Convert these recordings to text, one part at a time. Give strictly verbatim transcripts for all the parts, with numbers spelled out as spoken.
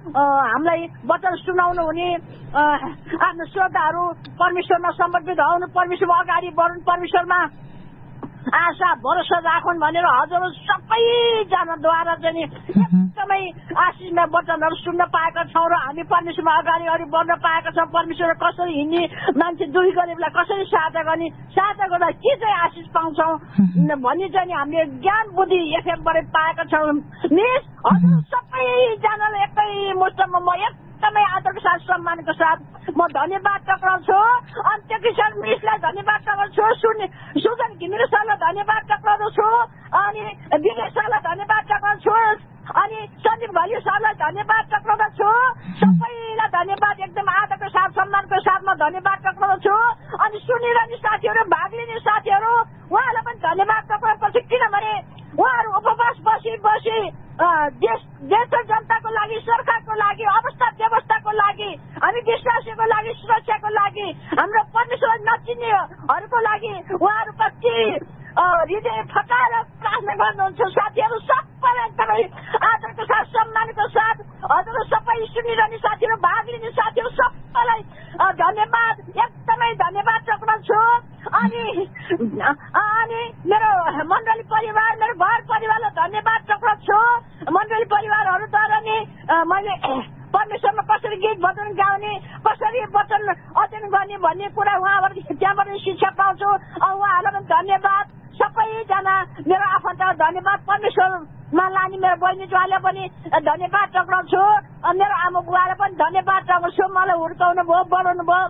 हामीलाई वचन सुनाउनु हुने आफ्नो श्रद्धाहरू परमेश्वरमा समर्पित हुनु, परमेश्वरमा अगाडि बढ्नु, परमेश्वरमा आशा भरोसा राखुन् भनेर हजुर सबैजनाद्वारा चाहिँ एकदमै आशिषमा वचनहरू सुन्न पाएका छौँ र हामी परमेश्वरमा अगाडि अगाडि बढ्न पाएका छौँ। परमेश्वर कसरी हिँड्ने, मान्छे दुखी गरिबलाई कसरी सहायता गर्ने, सहायता गर्दा के चाहिँ आशिष पाउँछौँ भन्ने चाहिँ हामीले ज्ञान बुद्धि एफएमबाट पाएका छौँ। मिस हजुर सबैजनाले एकै मुष्टमा म एकदमै आदरको साथ सम्मानको साथ म धन्यवाद टक्राउँछु। अन्त्य किसान मिसलाई धन्यवाद टक्राउँछु, सुनि सुजन घिमिरे सरलाई धन्यवाद टक्राउँछु, अनि विजय सरलाई धन्यवाद टक्राउँछु, अनि सन्दीप घलियो सरलाई धन्यवाद टक्राउँछु। सबैलाई धन्यवाद एकदम आदरको साथ सम्मानको साथमा धन्यवाद टक्राउँछु। अनि सुनिरहने साथीहरू, भाग लिने साथीहरू, उहाँलाई पनि धन्यवाद टक्राउनुपर्छ, किनभने उहाँहरू उपवास बसी बसी देश देश र जनताको लागि, सरकारको लागि, अवस्था व्यवस्थाको लागि, हामी विश्वासीको लागि, सुरक्षाको लागि, हाम्रो परमेश्वर नचिन्नेहरूको लागि उहाँहरू कति हृदय फटाएर प्रार्थना गर्नुहुन्छ। साथीहरू सबैलाई एकदमै आदरको साथ सम्मानको साथ हजुर सबै सुनिरहने साथीहरू, भाग लिने साथीहरू सबैलाई धन्यवाद, एकदमै धन्यवाद टक्राउँछु। अनि अनि मेरो मण्डली परिवार, मेरो घर परिवारलाई धन्यवाद टक्राउँछु। मण्डली परिवारहरूद्वारा नि मैले परमेश्वरमा कसरी गीत भजन गाउने, कसरी वचन अध्ययन गर्ने भन्ने कुरा उहाँबाट त्यहाँबाट शिक्षा पाउँछु। उहाँहरूलाई पनि धन्यवाद। सबैजना मेरो आफन्तलाई धन्यवाद, परमेश्वरमा लाने मेरो बहिनी ज्वाइँलाई पनि धन्यवाद टक्राउँछु। मेरो आमा बुवालाई पनि धन्यवाद टक्राउँछु। मलाई हुर्काउनु भयो, बढाउनु भयो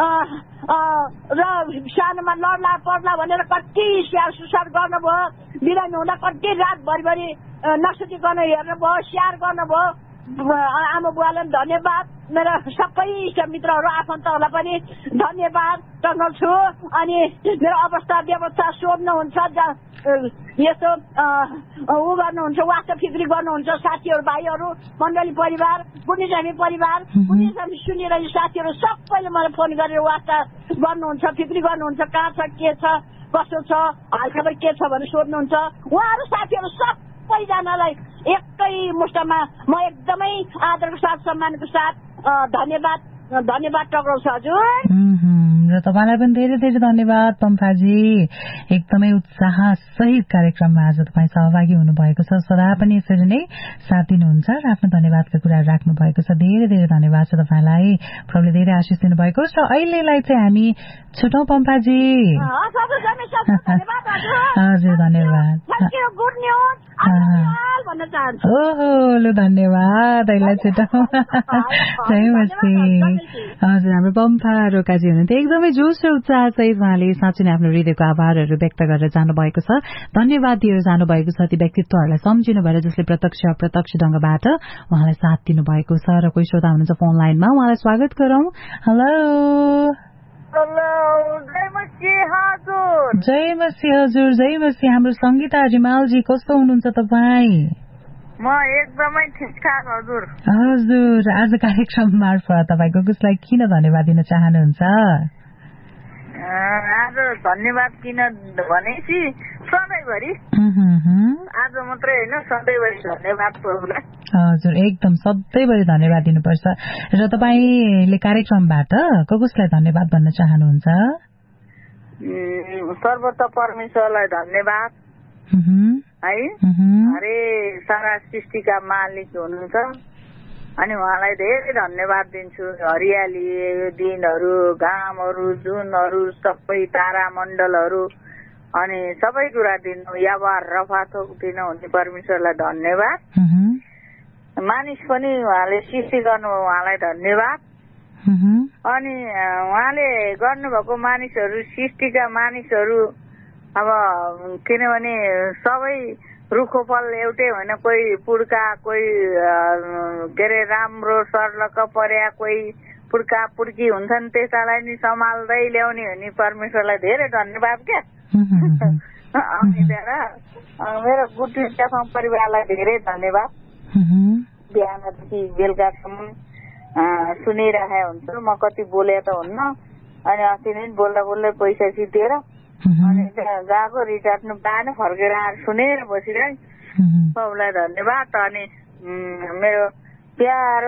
र सानोमा लड्ला पर्ला भनेर कति स्याहार सुसार गर्नुभयो, बिरामी हुँदा कति रातभरिभरि नसुती गर्न हेर्नुभयो, स्याहार गर्नुभयो। आमा बुवालाई पनि धन्यवाद। मेरो सबै मित्रहरू आफन्तहरूलाई पनि धन्यवाद टक्राउँछु। अनि मेरो अवस्था व्यवस्था सोध्नुहुन्छ, यसो ऊ गर्नुहुन्छ, वास्ता फिक्री गर्नुहुन्छ साथीहरू, भाइहरू, मण्डली परिवार, पुण्यजामी परिवार, पुण्यजामी सुनिरहेको साथीहरू सबैले मलाई फोन गरेर वास्ता गर्नुहुन्छ, फिक्री गर्नुहुन्छ, कहाँ छ, के छ, कसो छ, हालखबर के छ भनेर सोध्नुहुन्छ। उहाँहरू साथीहरू सबैजनालाई एकै मुष्टमा म एकदमै आदरको साथ सम्मानको साथ धन्यवाद धन्यवाद टक्राउँछु हजुर। र तपाईँलाई पनि धेरै धेरै धन्यवाद पम्फाजी, एकदमै उत्साह सहित कार्यक्रममा आज तपाईँ सहभागी हुनुभएको छ। सदा पनि यसरी नै साथ दिनुहुन्छ र आफ्नो धन्यवादका कुराहरू राख्नु भएको छ। धेरै धेरै धन्यवाद छ तपाईँलाई, प्रभुले धेरै आशिष दिनुभएको छ। अहिलेलाई चाहिँ हामी छुटौँ पम्फाजी। हजुर धन्यवाद। ओहो लु धन्यवाद, अहिले छुटौँ। हजुर हाम्रो पम्फा रोकाजी हुनुहुन्थ्यो, एकदमै जोस र उत्साह सहित उहाँले साँच्चै नै आफ्नो हृदयको आभारहरू व्यक्त गरेर जानुभएको छ। धन्यवाद दिएर जानुभएको छ ती व्यक्तित्वहरूलाई सम्झिनु भएर जसले प्रत्यक्ष अप्रत्यक्ष ढंगबाट उहाँलाई साथ दिनुभएको छ। र कोही श्रोता हुनुहुन्छ फोन लाइनमा, उहाँलाई स्वागत गरौं। हेलो जय मसी हजुर, जय मसी। हाम्रो संगीता रिमालजी कस्तो हुनुहुन्छ तपाईँ? म एकदमै ठिकठाक हजुर। हजुर आज कार्यक्रम मार्फत तपाईँको कसलाई किन धन्यवाद दिन चाहनुहुन्छ? आज धन्यवाद किन भनेपछि सधैँभरि, आज मात्रै होइन सधैँभरि धन्यवाद प्रभुलाई। हजुर एकदम सधैँभरि धन्यवाद दिनुपर्छ। र तपाईँले कार्यक्रमबाट को कसलाई धन्यवाद भन्न चाहनुहुन्छ? सर्वोच्च परमेश्वरलाई धन्यवाद है, अरे सारा सृष्टिका मालिक हुनुहुन्छ अनि उहाँलाई धेरै धन्यवाद दिन्छु। हरियाली दिनहरू, घामहरू, जुनहरू, सबै तारा मण्डलहरू अनि सबै कुरा दिनु, यावार रफाथोक दिनु हुने परमेश्वरलाई धन्यवाद। मानिस पनि उहाँले सृष्टि गर्नु, उहाँलाई धन्यवाद। अनि उहाँले गर्नुभएको मानिसहरू, सृष्टिका मानिसहरू, अब किनभने सबै रुखो फल एउटै होइन, कोही पुड्का, कोही के अरे राम्रो सर्लक पर्या, कोही पुड्का पुड्की हुन्छन्, त्यसलाई नि सम्हाल्दै ल्याउने हो नि परमेश्वरलाई धेरै धन्यवाद क्या। अनि मेरो गुटी च्याफाङ परिवारलाई धेरै धन्यवाद। बिहानदेखि बेलुकासम्म सुनिरहेको हुन्छु, म कति बोले त हुन्न, अनि अस्ति नै बोल्दा बोल्दै पैसा सिद्धिएर अनि त्यहाँ गएको रिटार्नु पाएन, फर्केर आएर सुनेर बसिरहे। सबलाई धन्यवाद। अनि मेरो प्यारो